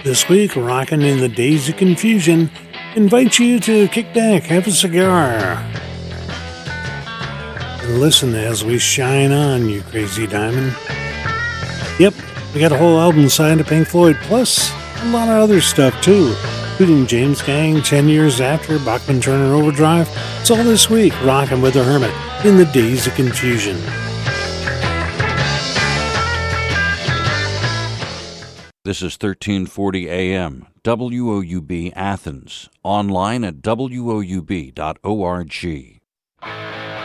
This week, rocking in the Days of Confusion, invite you to kick back, have a cigar, and listen as we shine on, you crazy diamond. Yep, we got a whole album signed to Pink Floyd, plus a lot of other stuff too, including James Gang, 10 Years After, Bachman Turner Overdrive. It's all this week, rocking with the Hermit in the Days of Confusion. This is 1340 AM, WOUB Athens, online at woub.org.